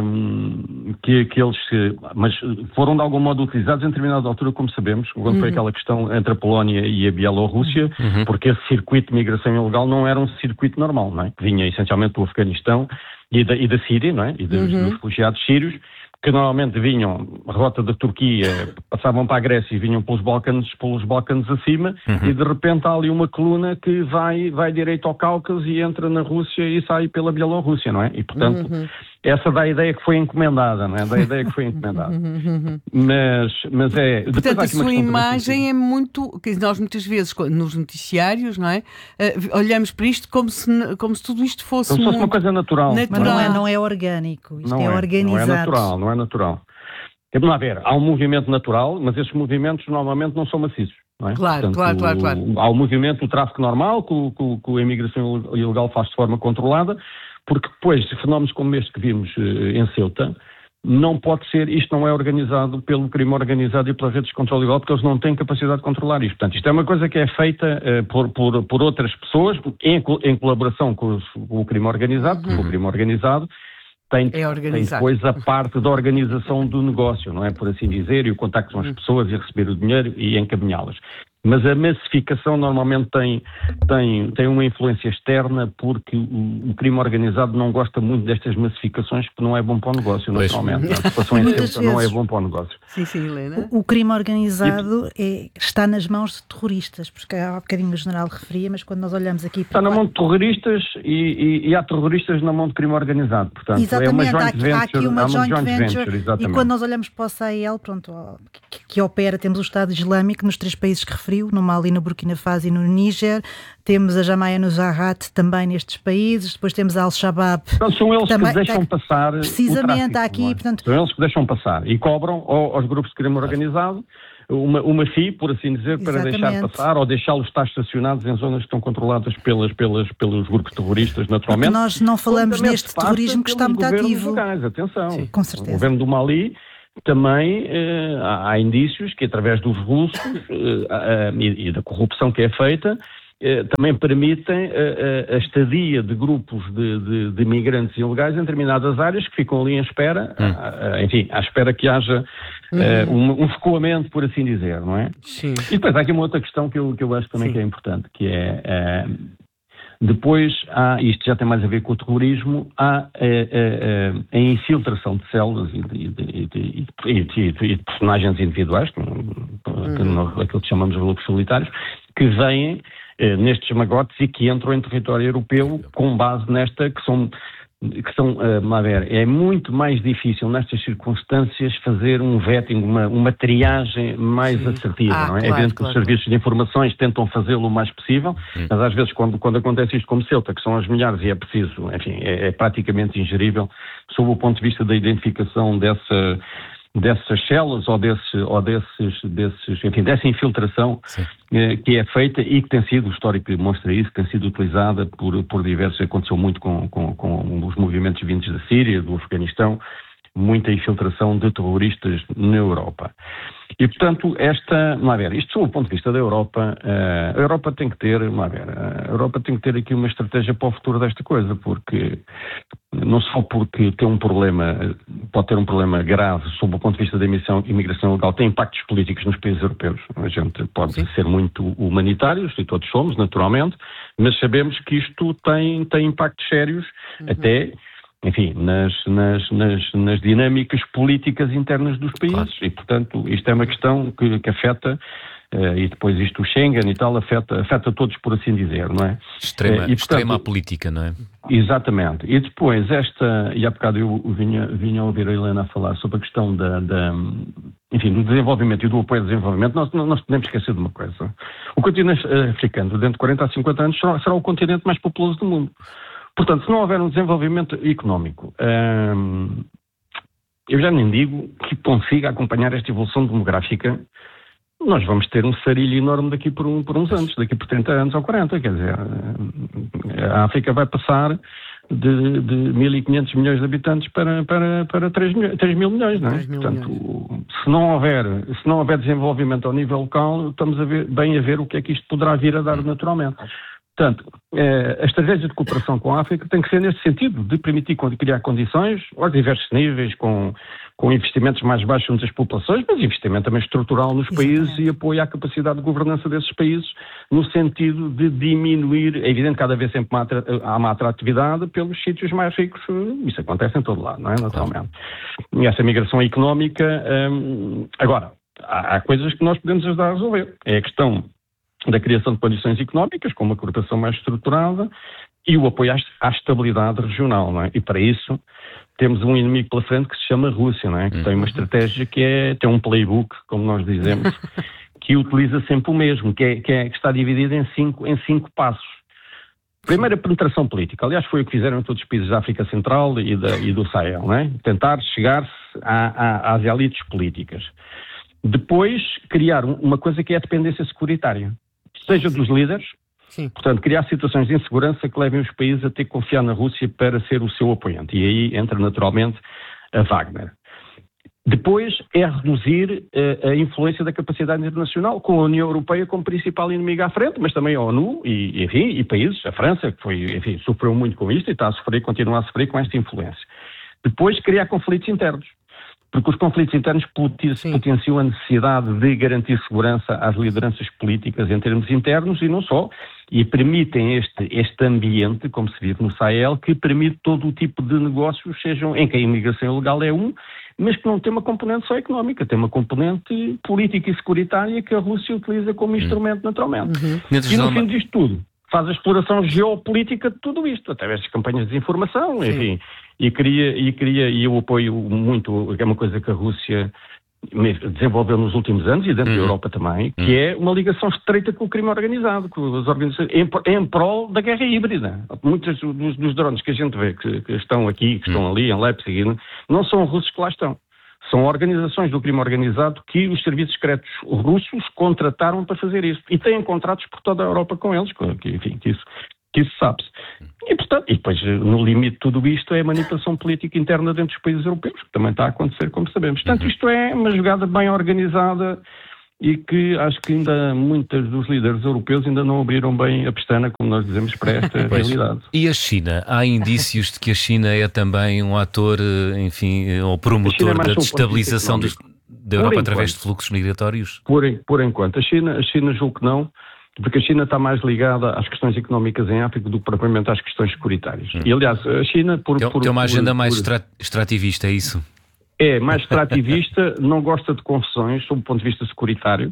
que, que eles... Mas foram de algum modo utilizados em determinada altura, como sabemos, quando uhum. foi aquela questão entre a Polónia e a Bielorrússia, uhum. porque esse circuito de migração ilegal não era um circuito normal, não é? Que vinha essencialmente do Afeganistão e da, e da Síria, não é? E dos, uhum. dos refugiados sírios, que normalmente vinham, a rota da Turquia, passavam para a Grécia e vinham pelos Balcãs, pelos Balcãs acima, uhum. e de repente há ali uma coluna que vai, vai direito ao Cáucaso e entra na Rússia e sai pela Bielorrússia, não é? E, portanto, uhum. essa dá a ideia que foi encomendada, não é? Da ideia que foi encomendada. mas, mas é... Portanto, a sua imagem é muito... Quer dizer, nós muitas vezes, nos noticiários, não é? Uh, olhamos para isto como se, como se tudo isto fosse... Como se fosse uma coisa natural. natural. Mas não é, não é orgânico, isto não é, é organizado. Não é natural, não é natural. Vamos lá ver, há um movimento natural, mas esses movimentos normalmente não são maciços. Não é? Claro, Portanto, claro, claro, claro. Há o movimento, o tráfico normal, que, que, que a imigração ilegal faz de forma controlada, porque depois de fenómenos como este que vimos em Ceuta, não pode ser, isto não é organizado pelo crime organizado e pelas redes de controle ilegal, porque eles não têm capacidade de controlar isto. Portanto, isto é uma coisa que é feita uh, por, por, por outras pessoas, em, em colaboração com, os, com o crime organizado, porque uhum. o crime organizado tem, é tem depois a parte da organização do negócio, não é? Por assim dizer, e o contacto com as pessoas e receber o dinheiro e encaminhá-las. Mas a massificação normalmente tem, tem, tem uma influência externa, porque o, o crime organizado não gosta muito destas massificações, porque não é bom para o negócio, pois. Naturalmente. A situação em Ceuta não é bom para o negócio. Sim, sim, Helena. O, o crime organizado e... é, está nas mãos de terroristas, porque há bocadinho o general referia, mas quando nós olhamos aqui... Está na mão de terroristas e, e, e há terroristas na mão de crime organizado, portanto. Exatamente, é uma há, joint venture, há aqui uma, há uma joint, joint venture, venture e quando nós olhamos para o Sahel, pronto, que, que opera, temos o Estado Islâmico nos três países que referiu, no Mali, no Burkina Faso e no Níger, temos a Jamaia no Zahat também nestes países, depois temos a Al-Shabaab. Então, são eles também, que deixam tá, passar precisamente o tráfico, aqui, é? portanto... São eles que deixam passar e cobram aos grupos de crime organizado uma, uma fee, por assim dizer, para Exatamente. deixar passar ou deixá-los estar estacionados em zonas que estão controladas pelas, pelas, pelos grupos terroristas, naturalmente. Porque nós não falamos neste terrorismo que está muito ativo. Locais, atenção. Sim, com certeza. O governo do Mali também eh, há, há indícios que, através dos russos eh, eh, e, e da corrupção que é feita, eh, também permitem eh, a estadia de grupos de, de, de migrantes ilegais em determinadas áreas que ficam ali em espera, hum. a, a, enfim, à espera que haja eh, um, um escoamento, por assim dizer, não é? Sim. E depois há aqui uma outra questão que eu, que eu acho também Sim. que é importante, que é... Eh, Depois, há, isto já tem mais a ver com o terrorismo, há a, a, a infiltração de células e de, de, de, de, de, de personagens individuais, uhum. aquilo que chamamos de grupos solitários, que vêm eh, nestes magotes e que entram em território europeu com base nesta, que são... que são, uh, a ver, é muito mais difícil nestas circunstâncias fazer um vetting, uma, uma triagem mais Sim. assertiva, ah, não é? Claro, é evidente claro, que os serviços de informações tentam fazê-lo o mais possível, Sim. mas às vezes quando, quando acontece isto como Ceuta, que são as milhares e é preciso, enfim, é, é praticamente ingerível sob o ponto de vista da identificação dessa... dessas células ou, desse, ou desses, desses, enfim, dessa infiltração eh, que é feita e que tem sido, o histórico demonstra isso, que tem sido utilizada por, por diversos, aconteceu muito com, com, com os movimentos vindos da Síria, do Afeganistão, muita infiltração de terroristas na Europa. E, portanto, esta, não a ver, isto sob o ponto de vista da Europa, uh, a Europa tem que ter, não a ver, a Europa tem que ter aqui uma estratégia para o futuro desta coisa, porque não só porque tem um problema, pode ter um problema grave sob o ponto de vista da emissão, imigração ilegal, tem impactos políticos nos países europeus. A gente pode Sim. ser muito humanitários, e todos somos, naturalmente, mas sabemos que isto tem, tem impactos sérios, uhum. até... enfim, nas, nas, nas, nas dinâmicas políticas internas dos países. Claro. E, portanto, isto é uma questão que, que afeta, uh, e depois isto o Schengen e tal, afeta, afeta todos, por assim dizer, não é? Extrema, uh, e, portanto, extrema a política, não é? Exatamente. E depois esta, e há bocado eu vinha, vinha a ouvir a Helena a falar sobre a questão da, da enfim, do desenvolvimento e do apoio ao desenvolvimento, nós não podemos esquecer de uma coisa. O continente africano, dentro de quarenta a cinquenta anos, será, será o continente mais populoso do mundo. Portanto, se não houver um desenvolvimento económico, hum, eu já nem digo que consiga acompanhar esta evolução demográfica, nós vamos ter um sarilho enorme daqui por, um, por uns anos, daqui por trinta anos ou quarenta, quer dizer, a África vai passar de, de mil e quinhentos milhões de habitantes para, para, para três mil milhões, não é? Portanto, milhões. Se não houver, se não houver desenvolvimento ao nível local, estamos a ver, bem a ver o que é que isto poderá vir a dar naturalmente. Portanto, Uh, a estratégia de cooperação com a África tem que ser nesse sentido, de permitir criar condições aos diversos níveis, com, com investimentos mais baixos junto às populações, mas investimento também estrutural nos Exatamente. países e apoio à capacidade de governança desses países, no sentido de diminuir, é evidente que cada vez sempre há uma atratividade pelos sítios mais ricos, isso acontece em todo lado, não é? Naturalmente. E essa migração económica, hum, agora, há, há coisas que nós podemos ajudar a resolver. É a questão da criação de condições económicas, com uma cooperação mais estruturada, e o apoio à estabilidade regional, não é? E para isso temos um inimigo pela frente que se chama Rússia, não é? Que tem uma estratégia que é, tem um playbook, como nós dizemos, que utiliza sempre o mesmo, que, é, que, é, que está dividido em cinco, em cinco passos. Primeiro, a penetração política. Aliás, foi o que fizeram em todos os países da África Central e, da, e do Sahel, não é? Tentar chegar-se a, a, às elites políticas. Depois, criar uma coisa que é a dependência securitária. Seja dos líderes, Sim. portanto, criar situações de insegurança que levem os países a ter que confiar na Rússia para ser o seu apoiante. E aí entra naturalmente a Wagner. Depois é reduzir uh, a influência da capacidade internacional, com a União Europeia como principal inimiga à frente, mas também a ONU e, enfim, e países, a França, que foi, enfim, sofreu muito com isto e está a sofrer, continua a sofrer com esta influência. Depois, criar conflitos internos. Porque os conflitos internos potenciam a necessidade de garantir segurança às lideranças políticas em termos internos e não só, e permitem este, este ambiente, como se vive no Sahel, que permite todo o tipo de negócios, sejam em que a imigração ilegal é um, mas que não tem uma componente só económica, tem uma componente política e securitária que a Rússia utiliza como instrumento naturalmente. Uhum. E no fim disto tudo, faz a exploração geopolítica de tudo isto, através das campanhas de desinformação, Sim. enfim, e queria, e queria, e eu apoio muito, é uma coisa que a Rússia desenvolveu nos últimos anos, e dentro uhum. da Europa também, que uhum. é uma ligação estreita com o crime organizado, com as organizações, em, em prol da guerra híbrida. Muitos dos, dos drones que a gente vê, que, que estão aqui, que estão uhum. ali, em Leipzig, não são russos que lá estão. São organizações do crime organizado que os serviços secretos russos contrataram para fazer isso. E têm contratos por toda a Europa com eles, que, enfim, que isso, que isso sabe-se. E, portanto, e depois, no limite de tudo isto, é a manipulação política interna dentro dos países europeus, que também está a acontecer, como sabemos. Portanto, isto é uma jogada bem organizada e que acho que ainda muitos dos líderes europeus ainda não abriram bem a pestana, como nós dizemos, para esta realidade. E a China? Há indícios de que a China é também um ator, enfim, ou promotor é da destabilização dos, da Europa através de fluxos migratórios? Por, por enquanto. A China, a China julgo que não, porque a China está mais ligada às questões económicas em África do que propriamente às questões securitárias. Hum. E, aliás, a China... Por, tem, por, tem uma por, agenda por, mais por, extra, extrativista, é isso? É, mais extrativista, não gosta de confusões sob o ponto de vista securitário.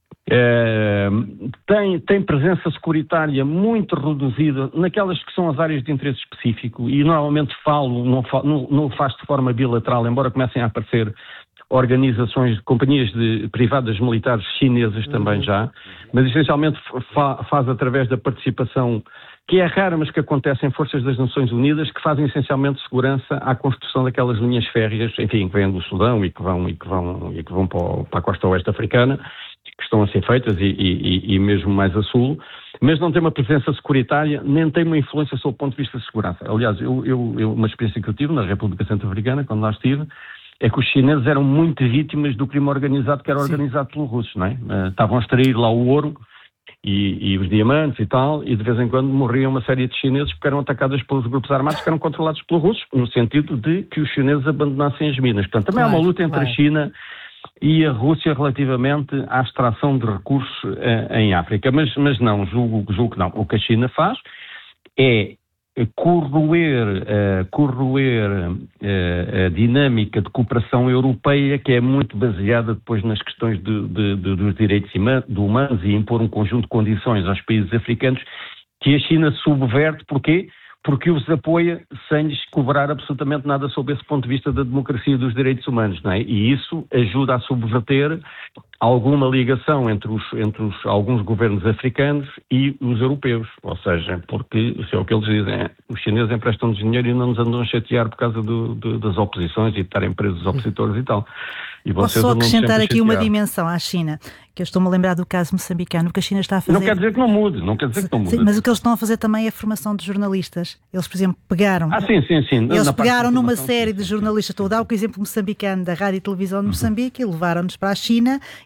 É, tem, tem presença securitária muito reduzida naquelas que são as áreas de interesse específico e normalmente falo, não, não, não faz de forma bilateral, embora comecem a aparecer organizações, companhias de, privadas militares chinesas também uhum. já, mas essencialmente fa, faz através da participação, que é rara, mas que acontece em forças das Nações Unidas, que fazem essencialmente segurança à construção daquelas linhas férreas, enfim, que vêm do Sudão e que vão, e que vão, e que vão para, o, para a costa oeste africana, que estão a ser feitas e, e, e mesmo mais a sul, mas não tem uma presença securitária, nem tem uma influência sob o ponto de vista de segurança. Aliás, eu, eu, eu, uma experiência que eu tive na República Centro-Africana, quando lá estive, é que os chineses eram muito vítimas do crime organizado que era organizado pelos russos, não é? Uh, estavam a extrair lá o ouro e, e os diamantes e tal, e de vez em quando morriam uma série de chineses porque eram atacados pelos grupos armados que eram controlados pelos russos, no sentido de que os chineses abandonassem as minas. Portanto, também claro, há uma luta entre claro. a China e a Rússia relativamente à extração de recursos uh, em África. Mas, mas não, julgo, julgo que não. O que a China faz é corroer, uh, corroer uh, a dinâmica de cooperação europeia, que é muito baseada depois nas questões de, de, de, dos direitos humanos e impor um conjunto de condições aos países africanos que a China subverte. Porquê? Porque os apoia sem lhes cobrar absolutamente nada sob esse ponto de vista da democracia e dos direitos humanos, não é? E isso ajuda a subverter alguma ligação entre, os, entre os, alguns governos africanos e os europeus. Ou seja, porque, isso é o que eles dizem, é, os chineses emprestam dinheiro e não nos andam a chatear por causa do, do, das oposições e de estarem presos opositores e tal. E posso só acrescentar aqui uma dimensão à China, que eu estou-me a lembrar do caso moçambicano, o que a China está a fazer... Não quer dizer que não mude, não quer dizer que não mude. Sim, mas o que eles estão a fazer também é a formação de jornalistas. Eles, por exemplo, pegaram... Ah, sim, sim, sim. Eles Na pegaram numa série de jornalistas, estou a dar o exemplo moçambicano da Rádio e Televisão de Moçambique, uhum. e levaram-nos para a China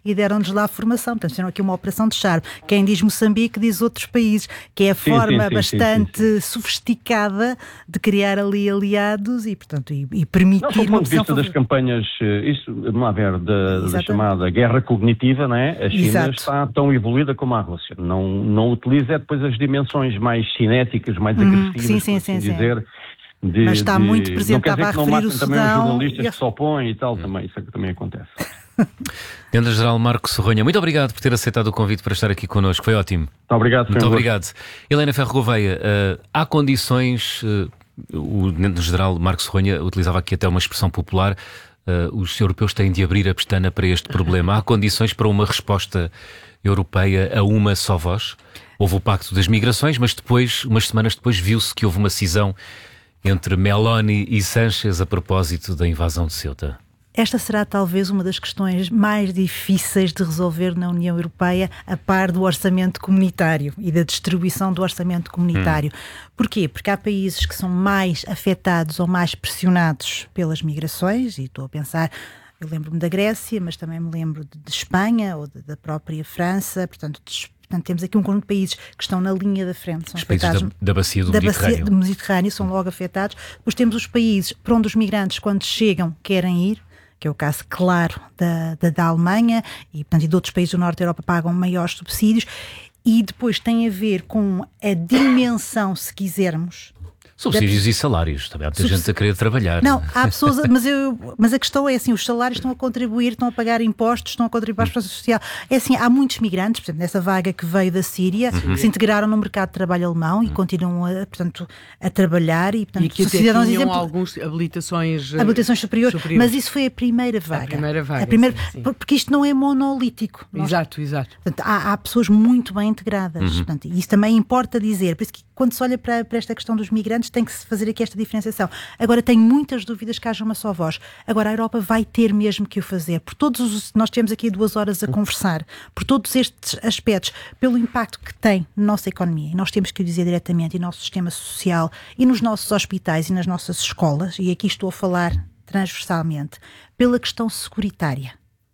e deram-nos lá a formação. Portanto, fizeram aqui uma operação de charme. Quem diz Moçambique diz outros países, que é a sim, forma sim, sim, bastante sim, sim. sofisticada de criar ali aliados e, portanto, e, e permitir... Não, do ponto de vista das campanhas, isso, vamos lá ver, da, da chamada guerra cognitiva, não é? A China Exato. Está tão evoluída como a Rússia. Não, não utiliza depois as dimensões mais cinéticas, mais hum, agressivas, sim, sim, assim sim, dizer... sim. De, Mas está de, muito presente, estava a referir o Sudão. Também os jornalistas e... que se opõem e tal, também, isso é que também acontece. Tenente-Geral Marco Serronha, muito obrigado por ter aceitado o convite para estar aqui connosco, foi ótimo. Muito obrigado. Muito obrigado. Helena Ferro Gouveia, uh, há condições, uh, o Tenente-Geral Marco Serronha utilizava aqui até uma expressão popular, uh, os europeus têm de abrir a pestana para este problema. Há condições para uma resposta europeia a uma só voz? Houve o Pacto das Migrações, mas depois, umas semanas depois, viu-se que houve uma cisão entre Meloni e Sánchez a propósito da invasão de Ceuta. Esta será talvez uma das questões mais difíceis de resolver na União Europeia, a par do orçamento comunitário e da distribuição do orçamento comunitário. Hum. Porquê? Porque há países que são mais afetados ou mais pressionados pelas migrações, e estou a pensar... Eu lembro-me da Grécia, mas também me lembro de, de Espanha ou de, da própria França, portanto... De, Portanto, temos aqui um conjunto de países que estão na linha da frente. São os países da, da bacia do da Mediterrâneo. Bacia do Mediterrâneo são logo afetados. Depois temos os países para onde os migrantes, quando chegam, querem ir, que é o caso, claro, da, da, da Alemanha e, portanto, e de outros países do Norte da Europa pagam maiores subsídios. E depois tem a ver com a dimensão, se quisermos... Subsídios da... e salários, também há muita Subs... gente a querer trabalhar. Não, há pessoas, mas, eu, mas a questão é assim, os salários estão a contribuir, estão a pagar impostos, estão a contribuir para a segurança social. É assim, há muitos migrantes, por exemplo, nessa vaga que veio da Síria, uhum. que se integraram no mercado de trabalho alemão e uhum. continuam a, portanto, a trabalhar. E, portanto, e que até tinham exemplo, alguns habilitações, habilitações superiores, superiores, mas isso foi a primeira vaga. A primeira vaga, a primeira, sim, sim. Porque isto não é monolítico. Exato, Nós, exato. Portanto, há, há pessoas muito bem integradas. Uhum. Portanto, e isso também importa dizer. Por isso que quando se olha para, para esta questão dos migrantes tem que se fazer aqui esta diferenciação. Agora, tenho muitas dúvidas que haja uma só voz. Agora, a Europa vai ter mesmo que o fazer. Por todos os... Nós temos aqui duas horas a conversar. Por todos estes aspectos, pelo impacto que tem na nossa economia, e nós temos que o dizer diretamente, e no nosso sistema social, e nos nossos hospitais, e nas nossas escolas, e aqui estou a falar transversalmente, pela questão securitária.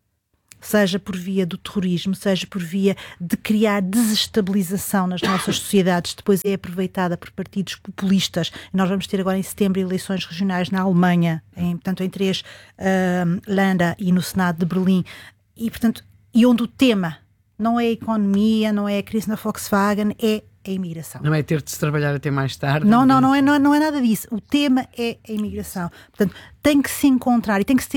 Seja por via do terrorismo, seja por via de criar desestabilização nas nossas sociedades, depois é aproveitada por partidos populistas. Nós vamos ter agora em setembro eleições regionais na Alemanha, em, portanto em três uh, Länder e no Senado de Berlim, e, portanto, e onde o tema não é a economia, não é a crise na Volkswagen, é a imigração. Não é ter de se trabalhar até mais tarde. Não, não, não é, não é, não é nada disso. O tema é a imigração. Portanto, tem que se encontrar e tem que se ter